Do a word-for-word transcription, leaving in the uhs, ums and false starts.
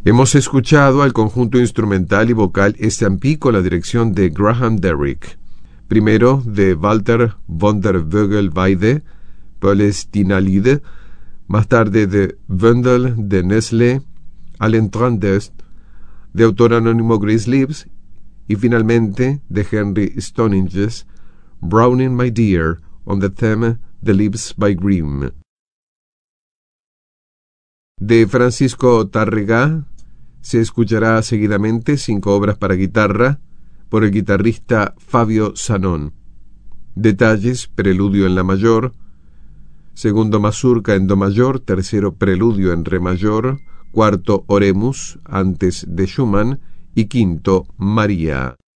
Hemos escuchado al conjunto instrumental y vocal Estampí con la dirección de Graham Derrick. Primero de Walter von der Vogelweide, Palästinalied, más tarde de Wendell de Nesle, Allen Trandest, de autor anónimo Grace Leaves, y finalmente de Henry Stoninges, Browning My Dear, on the theme The Leaves by Grimm. De Francisco Tárrega se escuchará seguidamente cinco obras para guitarra por el guitarrista Fabio Zanón. Detalles: preludio en la mayor, segundo mazurca en do mayor, tercero preludio en re mayor, cuarto oremus antes de Schumann y quinto María.